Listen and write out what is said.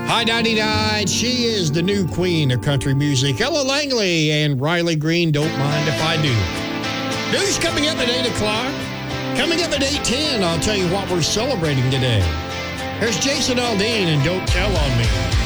High 99, she is the new queen of country music. Ella Langley and Riley Green, Don't Mind If I Do. News coming up at 8 o'clock. Coming up at 8:10, I'll tell you what we're celebrating today. Here's Jason Aldean and Don't Tell on Me.